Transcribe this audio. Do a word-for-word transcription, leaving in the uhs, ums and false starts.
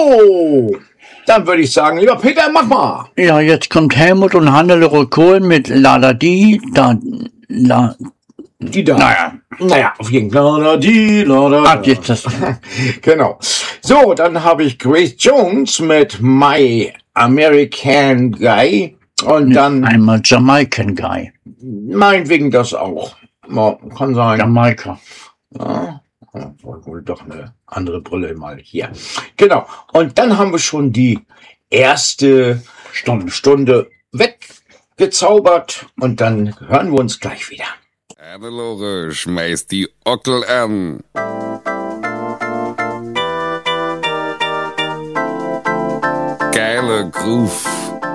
So, dann würde ich sagen, lieber Peter, mach mal. Ja, jetzt kommt Helmut und Hannelore Kohl mit Lada Di, da, la, Die da. Naja. Naja, auf jeden Fall. Lada Di, Lada Ach, jetzt das. Genau. So, dann habe ich Grace Jones mit My American Guy. Und dann Einmal Jamaican Guy. meinetwegen das auch. Ja, kann sein. Jamaika. Ja, wohl doch eine andere Brille mal hier. Genau. Und dann haben wir schon die erste Stunde, Stunde weggezaubert. Und dann hören wir uns gleich wieder. Hannelore schmeißt die Ockel an. Geile Groove.